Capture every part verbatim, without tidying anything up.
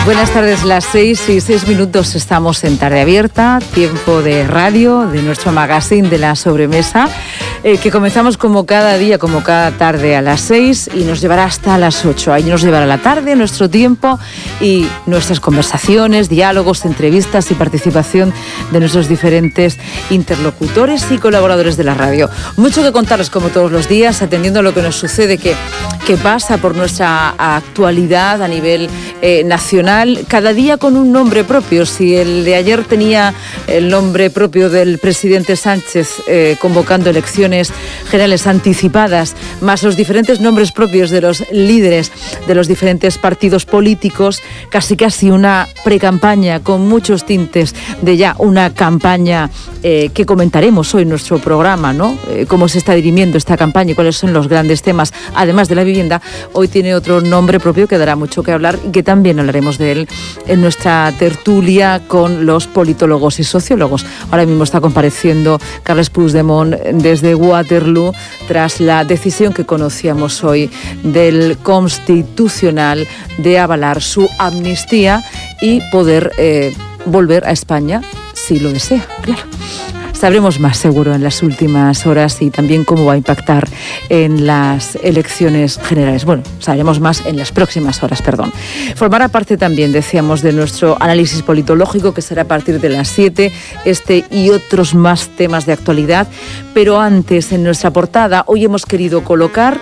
Buenas tardes, las seis y seis minutos estamos en Tarde Abierta, tiempo de radio de nuestro magazine de la sobremesa, eh, que comenzamos como cada día, como cada tarde a las seis y nos llevará hasta las ocho. Ahí nos llevará la tarde, nuestro tiempo y nuestras conversaciones, diálogos, entrevistas y participación de nuestros diferentes interlocutores y colaboradores de la radio. Mucho que contarles como todos los días, atendiendo a lo que nos sucede, que, que pasa por nuestra actualidad a nivel eh, nacional. Cada día con un nombre propio. Si el de ayer tenía el nombre propio del presidente Sánchez eh, convocando elecciones generales anticipadas, más los diferentes nombres propios de los líderes de los diferentes partidos políticos, casi casi una precampaña con muchos tintes de ya una campaña eh, que comentaremos hoy en nuestro programa, ¿no? Eh, cómo se está dirimiendo esta campaña y cuáles son los grandes temas, además de la vivienda. Hoy tiene otro nombre propio que dará mucho que hablar y que también hablaremos de él en nuestra tertulia con los politólogos y sociólogos. Ahora mismo está compareciendo Carles Puigdemont desde Waterloo tras la decisión que conocíamos hoy del Constitucional de avalar su amnistía y poder eh, volver a España si lo desea, claro. Sabremos más seguro en las últimas horas y también cómo va a impactar en las elecciones generales. Bueno, sabremos más en las próximas horas, perdón. Formará parte también, decíamos, de nuestro análisis politológico, que será a partir de las siete, este y otros más temas de actualidad. Pero antes, en nuestra portada, hoy hemos querido colocar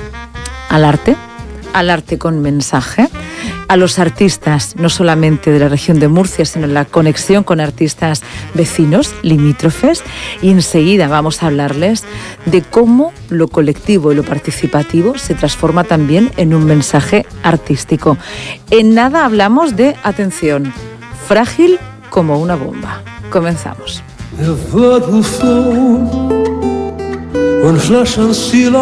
al arte, al arte con mensaje, a los artistas, no solamente de la región de Murcia, sino la conexión con artistas vecinos, limítrofes, y enseguida vamos a hablarles de cómo lo colectivo y lo participativo se transforma también en un mensaje artístico. En nada hablamos de, atención, frágil como una bomba. Comenzamos.